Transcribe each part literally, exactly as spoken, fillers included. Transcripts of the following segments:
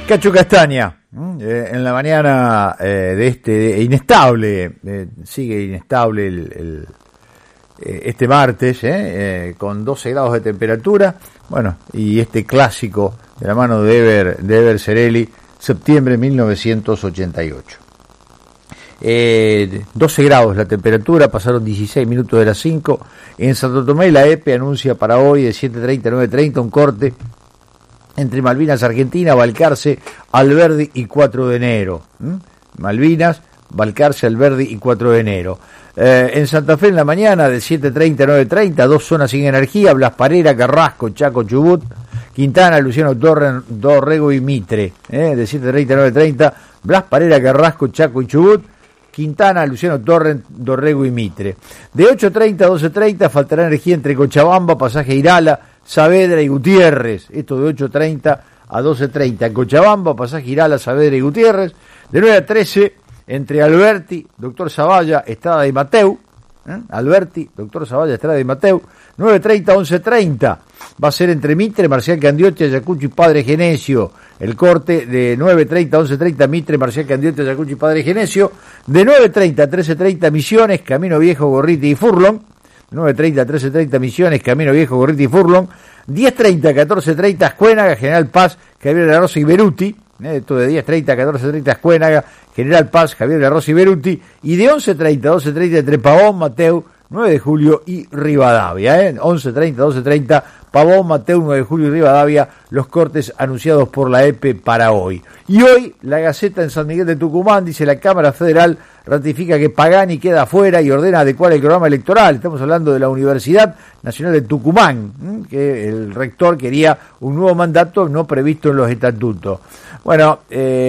Cacho Castaña, eh, en la mañana eh, de este de, inestable, eh, sigue inestable el, el, eh, este martes, eh, eh, con doce grados de temperatura, bueno, y este clásico de la mano de Ever, de Ever Cerelli, septiembre de mil novecientos ochenta y ocho. Eh, doce grados la temperatura, pasaron dieciséis minutos de las cinco. En Santo Tomé la E P E anuncia para hoy de siete treinta a nueve treinta un corte entre Malvinas, Argentina, Balcarce, Alberdi y cuatro de enero. ¿Mm? Malvinas, Balcarce, Alberdi y cuatro de enero. Eh, en Santa Fe en la mañana de siete treinta a nueve treinta, dos zonas sin energía, Blas Parera, Carrasco, Chaco, Chubut, Quintana, Luciano Torre, Dorrego y Mitre. Eh, de siete treinta a nueve treinta, Blas Parera, Carrasco, Chaco y Chubut, Quintana, Luciano Torre, Dorrego y Mitre. De ocho treinta a doce treinta faltará energía entre Cochabamba, Pasaje Irala, Saavedra y Gutiérrez. Esto de ocho treinta a doce treinta. Cochabamba, Pasaje Irala, Saavedra y Gutiérrez. De nueve a trece entre Alberti, Doctor Zavalla, Estrada y Mateu. ¿Eh? Alberti, Doctor Zavalla, Estrada y Mateu. nueve treinta a once treinta. Va a ser entre Mitre, Marcial Candiotti, Ayacucho y Padre Genesio. El corte de nueve treinta a once treinta, Mitre, Marcial Candiotti, Ayacucho y Padre Genesio. De nueve treinta a trece treinta, Misiones, Camino Viejo, Gorriti y Furlong. nueve treinta a trece treinta, Misiones, Camino Viejo, Gorriti y Furlong. diez treinta a catorce treinta, Ascuénaga, General Paz, Javier de la Rosa y Beruti. Eh, esto de diez treinta a catorce treinta, Ascuénaga, General Paz, Javier de la Rosa y Beruti. Y de once treinta a doce treinta, entre Pavón, Mateu, nueve de julio y Rivadavia. Eh. once treinta a doce treinta, Pavón, Mateu, nueve de julio y Rivadavia, los cortes anunciados por la E P E para hoy. Y hoy, la Gaceta en San Miguel de Tucumán, dice la Cámara Federal ratifica que Pagani queda afuera y ordena adecuar el programa electoral. Estamos hablando de la Universidad Nacional de Tucumán, que el rector quería un nuevo mandato no previsto en los estatutos. Bueno,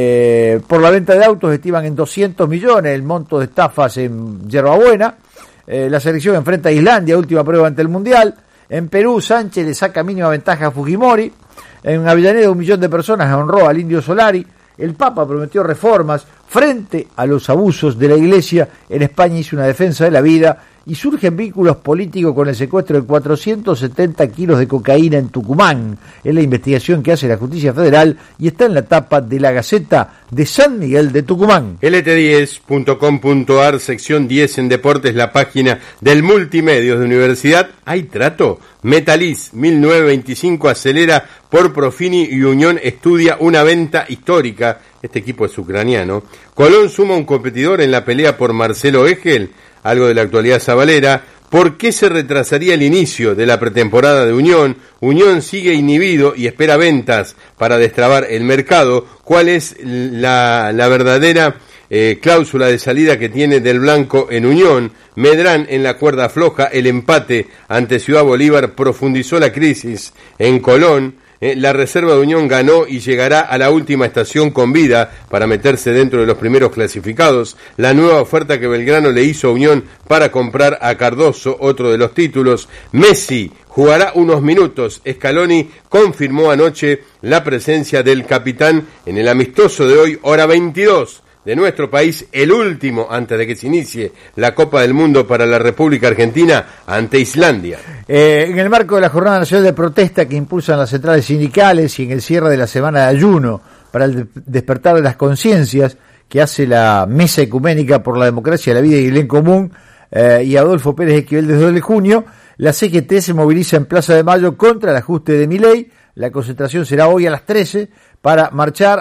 eh, por la venta de autos estiman en doscientos millones el monto de estafas en Yerbabuena. Eh, la selección enfrenta a Islandia, última prueba ante el Mundial. En Perú, Sánchez le saca mínima ventaja a Fujimori. En Avellaneda, un millón de personas honró al Indio Solari. El Papa prometió reformas frente a los abusos de la Iglesia. En España hizo una defensa de la vida y surgen vínculos políticos con el secuestro de cuatrocientos setenta kilos de cocaína en Tucumán. Es la investigación que hace la Justicia Federal y está en la tapa de la Gaceta de San Miguel de Tucumán. L T diez punto com punto a r, sección diez en deportes, la página del Multimedios de Universidad. ¿Hay trato? Metalis mil novecientos veinticinco acelera por Profini y Unión estudia una venta histórica. Este equipo es ucraniano. Colón suma un competidor en la pelea por Marcelo Egel. Algo de la actualidad sabalera. ¿Por qué se retrasaría el inicio de la pretemporada de Unión? Unión sigue inhibido y espera ventas para destrabar el mercado. ¿Cuál es la, la verdadera eh, cláusula de salida que tiene Del Blanco en Unión? Medrán en la cuerda floja. El empate ante Ciudad Bolívar profundizó la crisis en Colón. Eh, la reserva de Unión ganó y llegará a la última estación con vida para meterse dentro de los primeros clasificados. La nueva oferta que Belgrano le hizo a Unión para comprar a Cardoso, otro de los títulos. Messi jugará unos minutos. Scaloni confirmó anoche la presencia del capitán en el amistoso de hoy, hora veintidós. De nuestro país, el último antes de que se inicie la Copa del Mundo para la República Argentina ante Islandia. Eh, en el marco de la Jornada Nacional de Protesta que impulsan las centrales sindicales y en el cierre de la semana de ayuno para el de- despertar de las conciencias que hace la Mesa Ecuménica por la Democracia, la Vida y el Bien Común eh, y Adolfo Pérez Esquivel desde el junio, la C G T se moviliza en Plaza de Mayo contra el ajuste de Milei. La concentración será hoy a las trece para marchar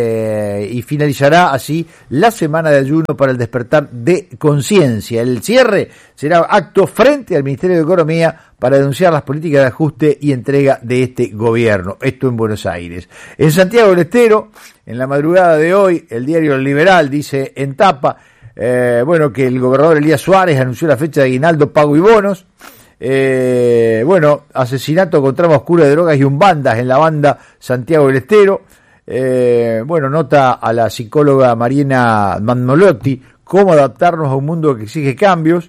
eh, y finalizará así la semana de ayuno para el despertar de conciencia. El cierre será acto frente al Ministerio de Economía para denunciar las políticas de ajuste y entrega de este gobierno. Esto en Buenos Aires. En Santiago del Estero, en la madrugada de hoy, el diario El Liberal dice en tapa, eh, bueno, que el gobernador Elías Suárez anunció la fecha de aguinaldo, pago y bonos. Eh, bueno, asesinato con trama oscura de drogas y umbandas en la banda Santiago del Estero. Eh, bueno, nota a la psicóloga Mariana Magnolotti cómo adaptarnos a un mundo que exige cambios.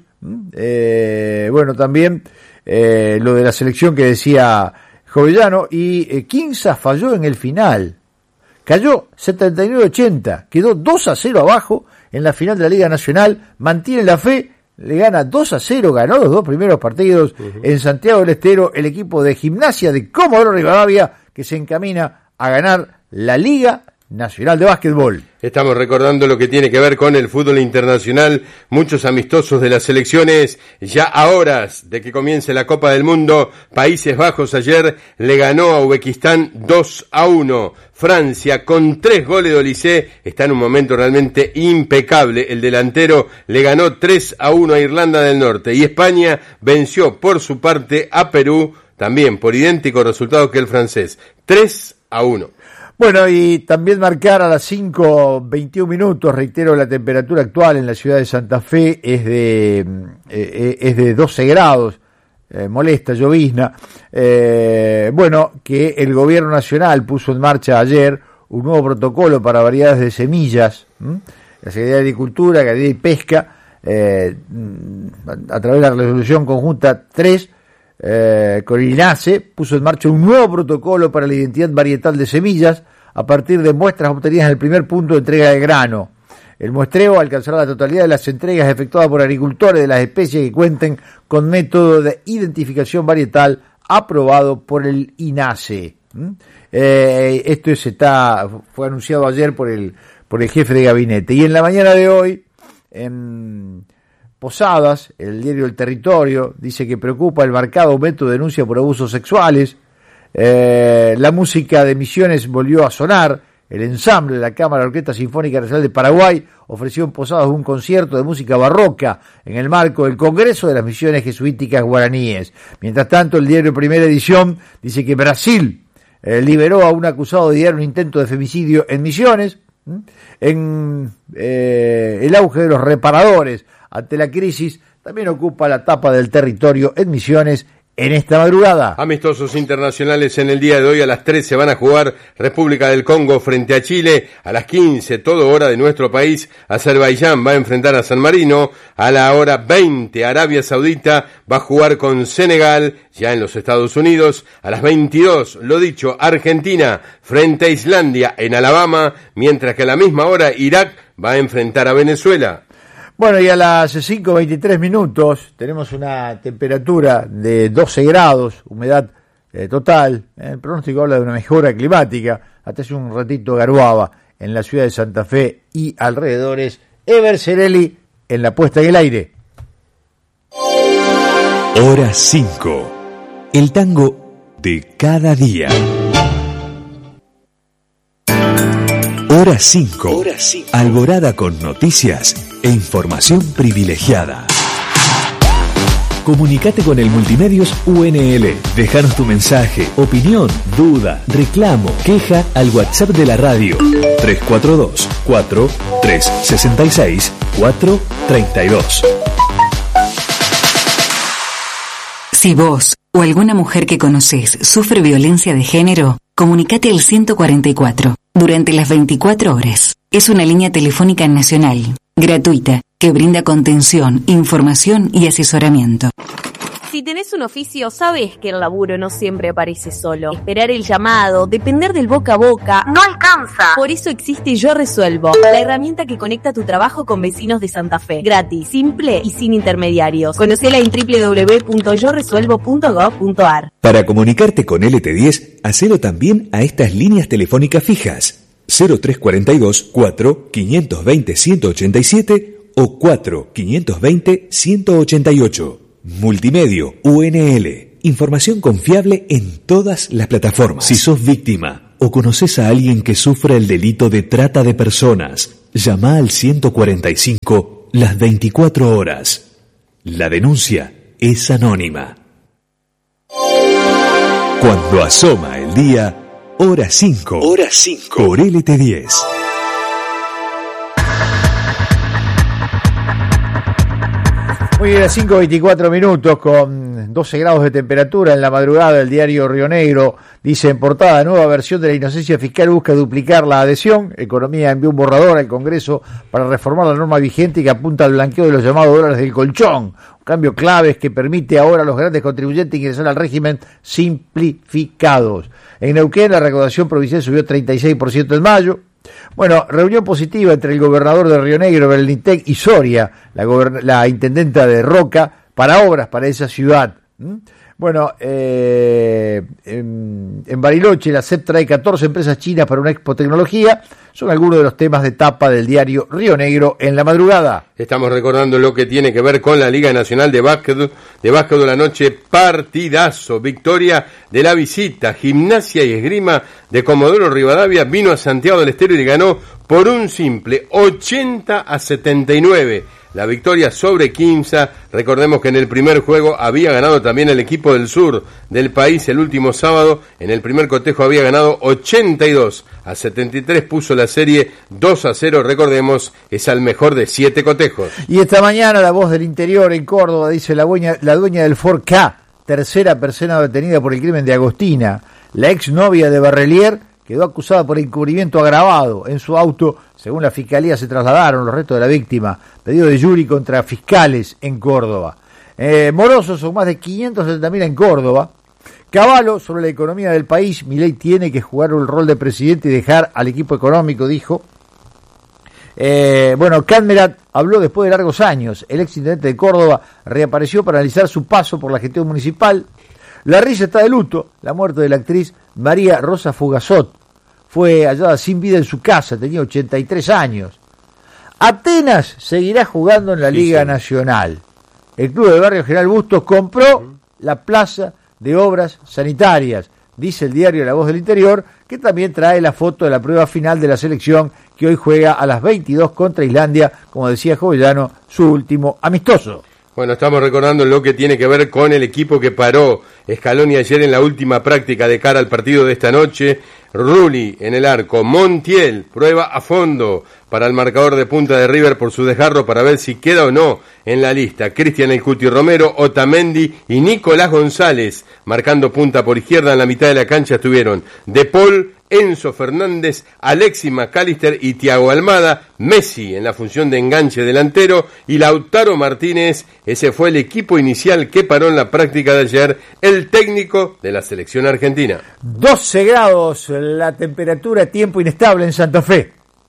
Eh, bueno, también eh, lo de la selección que decía Jovellano. Y eh, Quinza falló en el final. Cayó setenta y nueve ochenta, quedó dos a cero abajo en la final de la Liga Nacional, mantiene la fe. Le gana dos a cero, ganó los dos primeros partidos uh-huh. en Santiago del Estero, el equipo de Gimnasia de Comodoro Rivadavia, que se encamina a ganar la Liga Nacional de Básquetbol. Estamos recordando lo que tiene que ver con el fútbol internacional, muchos amistosos de las selecciones, ya a horas de que comience la Copa del Mundo. Países Bajos ayer le ganó a Uzbekistán dos a uno. Francia con tres goles de Olise está en un momento realmente impecable. El delantero le ganó tres a uno a Irlanda del Norte, y España venció por su parte a Perú, también por idéntico resultado que el francés, tres a uno. Bueno, y también marcar a las cinco veintiún minutos, reitero, la temperatura actual en la ciudad de Santa Fe es de eh, es de doce grados, eh, molesta, llovizna. Eh, bueno, que el gobierno nacional puso en marcha ayer un nuevo protocolo para variedades de semillas. ¿m? La Secretaría de Agricultura, Ganadería y Pesca, eh, a través de la resolución conjunta tres, Eh, con el INASE, puso en marcha un nuevo protocolo para la identidad varietal de semillas a partir de muestras obtenidas en el primer punto de entrega de grano. El muestreo alcanzará la totalidad de las entregas efectuadas por agricultores de las especies que cuenten con método de identificación varietal aprobado por el INASE. ¿Mm? Eh, esto se está, fue anunciado ayer por el, por el jefe de gabinete. Y en la mañana de hoy, en Posadas, el diario El Territorio, dice que preocupa el marcado aumento de denuncias por abusos sexuales. Eh, la música de Misiones volvió a sonar. El ensamble de la Cámara Orquesta Sinfónica Nacional de Paraguay ofreció en Posadas un concierto de música barroca en el marco del Congreso de las Misiones Jesuíticas Guaraníes. Mientras tanto, el diario Primera Edición dice que Brasil eh, liberó a un acusado de idear un intento de femicidio en Misiones. ¿Mm? En eh, el auge de los reparadores ante la crisis también ocupa la tapa del Territorio en Misiones en esta madrugada. Amistosos internacionales en el día de hoy. A las trece van a jugar República del Congo frente a Chile. A las quince, todo hora de nuestro país, Azerbaiyán va a enfrentar a San Marino. A la hora veinte, Arabia Saudita va a jugar con Senegal, ya en los Estados Unidos. A las veintidós, lo dicho, Argentina frente a Islandia en Alabama, mientras que a la misma hora Irak va a enfrentar a Venezuela. Bueno, y a las cinco veintitrés minutos tenemos una temperatura de doce grados, humedad eh, total. El pronóstico habla de una mejora climática. Hasta hace un ratito garuaba en la ciudad de Santa Fe y alrededores. Ever Cerelli en la puesta en el aire. Hora cinco. El tango de cada día. Hora cinco. Alborada con noticias e información privilegiada. Comunicate con el Multimedios U N L. Déjanos tu mensaje, opinión, duda, reclamo, queja al WhatsApp de la radio tres cuatro dos, cuatro tres seis seis, cuatro tres dos. Si vos o alguna mujer que conocés sufre violencia de género, comunicate al ciento cuarenta y cuatro durante las veinticuatro horas. Es una línea telefónica nacional, gratuita, que brinda contención, información y asesoramiento. Si tenés un oficio, sabés que el laburo no siempre aparece solo. Esperar el llamado, depender del boca a boca, no alcanza. Por eso existe Yo Resuelvo, la herramienta que conecta tu trabajo con vecinos de Santa Fe. Gratis, simple y sin intermediarios. Conocela en doble u doble u doble u punto yo resuelvo punto gob punto a r. Para comunicarte con L T diez, hacelo también a estas líneas telefónicas fijas: cero tres cuarenta y dos, cuatro quinientos veinte, ciento ochenta y siete o cuatro quinientos veinte, ciento ochenta y ocho. Multimedio U N L. Información confiable en todas las plataformas. Si sos víctima o conoces a alguien que sufra el delito de trata de personas, llama al ciento cuarenta y cinco las veinticuatro horas. La denuncia es anónima. Cuando asoma el día, hora cinco. Hora cinco. Por L T diez. Muy bien, a cinco veinticuatro minutos con doce grados de temperatura en la madrugada. El diario Río Negro dice en portada: nueva versión de la inocencia fiscal busca duplicar la adhesión. Economía envió un borrador al Congreso para reformar la norma vigente que apunta al blanqueo de los llamados dólares del colchón. Un cambio clave es que permite ahora a los grandes contribuyentes ingresar al régimen simplificados. En Neuquén la recaudación provincial subió treinta y seis por ciento en mayo. Bueno, reunión positiva entre el gobernador de Río Negro, Belnitec, y Soria, la, gobern- la intendenta de Roca, para obras para esa ciudad. ¿Mm? Bueno, eh, en, en Bariloche la C E P trae catorce empresas chinas para una Expo Tecnología. Son algunos de los temas de tapa del diario Río Negro en la madrugada. Estamos recordando lo que tiene que ver con la Liga Nacional de Básquet, de Básquet de la noche, partidazo, victoria de la visita, Gimnasia y Esgrima de Comodoro Rivadavia vino a Santiago del Estero y le ganó por un simple ochenta a setenta y nueve. La victoria sobre Quimsa. Recordemos que en el primer juego había ganado también el equipo del sur del país el último sábado. En el primer cotejo había ganado ochenta y dos a setenta y tres, puso la serie dos a cero. Recordemos, es al mejor de siete cotejos. Y esta mañana la Voz del Interior en Córdoba dice la dueña, la dueña del Ford K, tercera persona detenida por el crimen de Agostina. La exnovia de Barrelier quedó acusada por encubrimiento agravado. En su auto, según la Fiscalía, se trasladaron los restos de la víctima. Pedido de jury contra fiscales en Córdoba. Eh, morosos son más de quinientos setenta mil en Córdoba. Cavallo sobre la economía del país. Milei tiene que jugar el rol de presidente y dejar al equipo económico, dijo. Eh, bueno, Cadmerat habló después de largos años. El ex intendente de Córdoba reapareció para analizar su paso por la gestión municipal. La risa está de luto. La muerte de la actriz María Rosa Fugazot fue hallada sin vida en su casa, tenía ochenta y tres años. Atenas seguirá jugando en la sí, Liga sí. Nacional. El club del barrio General Bustos compró uh-huh. la plaza de obras sanitarias, dice el diario La Voz del Interior, que también trae la foto de la prueba final de la selección que hoy juega a las veintidós contra Islandia, como decía Jovellano, su último amistoso. Bueno, estamos recordando lo que tiene que ver con el equipo que paró Scaloni ayer en la última práctica de cara al partido de esta noche. Rulli en el arco, Montiel prueba a fondo para el marcador de punta de River por su desgarro para ver si queda o no en la lista. Cristian El Cuti Romero, Otamendi y Nicolás González marcando punta por izquierda. En la mitad de la cancha estuvieron De Paul, Enzo Fernández, Alexis McAllister y Thiago Almada. Messi en la función de enganche delantero y Lautaro Martínez. Ese fue el equipo inicial que paró en la práctica de ayer el técnico de la selección argentina. doce grados la temperatura, tiempo inestable en Santa Fe.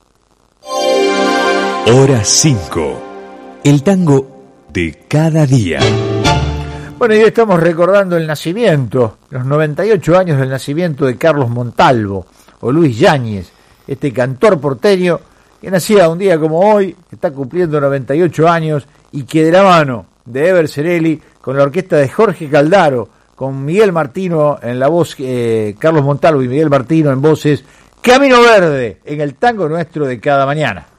Hora cinco. El tango de cada día. Bueno, y hoy estamos recordando el nacimiento, los noventa y ocho años del nacimiento de Carlos Montalvo, o Luis Yáñez, este cantor porteño que nacía un día como hoy, que está cumpliendo noventa y ocho años, y que de la mano de Ever Cerelli, con la orquesta de Jorge Caldaro, con Miguel Martino en la voz, eh, Carlos Montalvo y Miguel Martino en voces, Camino Verde, en el tango nuestro de cada mañana.